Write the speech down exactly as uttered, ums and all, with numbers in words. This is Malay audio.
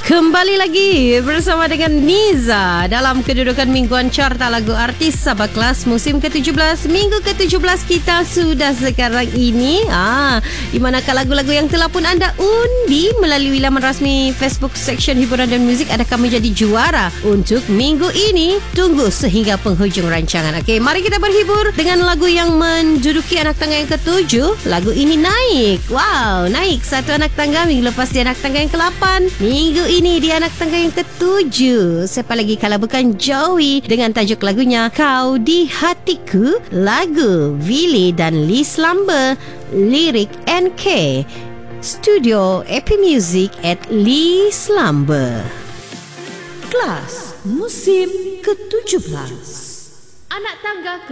Kembali lagi bersama dengan Niza dalam kedudukan mingguan carta lagu artis Sabah Kelas musim ke tujuh belas. Minggu ke tujuh belas kita sudah sekarang ini. Ah, di manakah lagu-lagu yang telah pun anda undi melalui laman rasmi Facebook section hiburan dan muzik adakah menjadi juara untuk minggu ini? Tunggu sehingga penghujung rancangan. Okey, mari kita berhibur dengan lagu yang menduduki anak tangga yang ketujuh. Lagu ini naik. Wow, naik satu anak tangga minggu lepas di anak tangga yang ke delapan. Minggu ini di anak tangga yang ketujuh. Siapa lagi kalau bukan Joey dengan tajuk lagunya Kau di Hatiku. Lagu Willy dan Lee Slumber, lirik N K, studio Epi Music at Lee Slumber. Kelas musim ke tujuh belas. Anak tangga ke